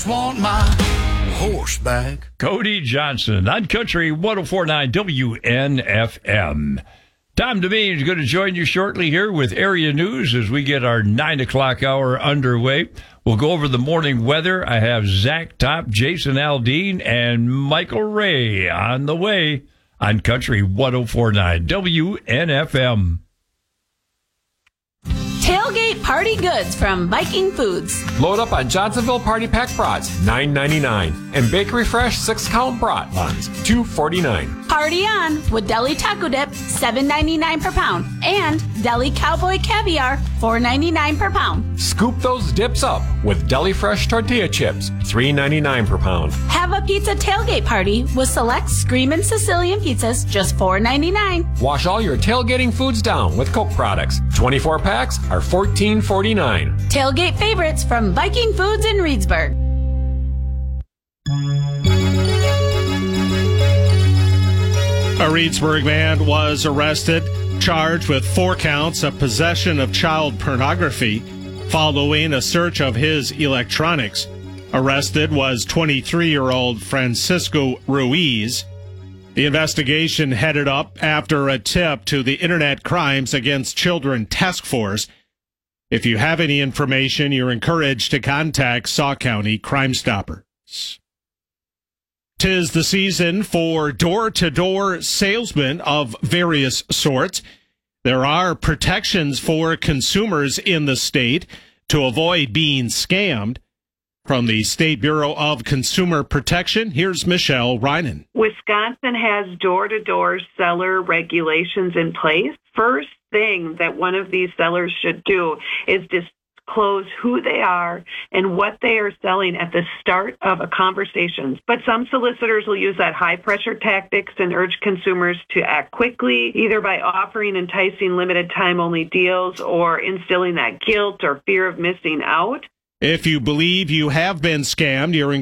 just want my horse back. Cody Johnson on Country 104.9 WNFM. Tom Devine is going to join you shortly here with area news as we get our 9 o'clock hour underway. We'll go over the morning weather. I have Zach Top, Jason Aldean, and Michael Ray on the way on Country 104.9 WNFM. Tailgate party goods from Viking Foods. Load up on Johnsonville Party Pack brats, $9.99. And Bakery Fresh 6-count brat buns, $2.49. Party on with Deli Taco Dip, $7.99 per pound. And Deli Cowboy Caviar, $4.99 per pound. Scoop those dips up with Deli Fresh tortilla chips, $3.99 per pound. Have a pizza tailgate party with select Screamin' Sicilian pizzas, just $4.99. Wash all your tailgating foods down with Coke products. 24 packs are $14.49. Tailgate favorites from Viking Foods in Reedsburg. A Reedsburg man was arrested, charged with 4 counts of possession of child pornography following a search of his electronics. Arrested was 23-year-old Francisco Ruiz. The investigation headed up after a tip to the Internet Crimes Against Children Task Force. If you have any information, you're encouraged to contact Sauk County Crime Stoppers. 'Tis the season for door-to-door salesmen of various sorts. There are protections for consumers in the state to avoid being scammed. From the State Bureau of Consumer Protection, here's Michelle Reinen. Wisconsin has door-to-door seller regulations in place. First thing that one of these sellers should do is disclose who they are and what they are selling at the start of a conversation. But some solicitors will use that high-pressure tactics and urge consumers to act quickly, either by offering enticing limited-time-only deals or instilling that guilt or fear of missing out. If you believe you have been scammed, you're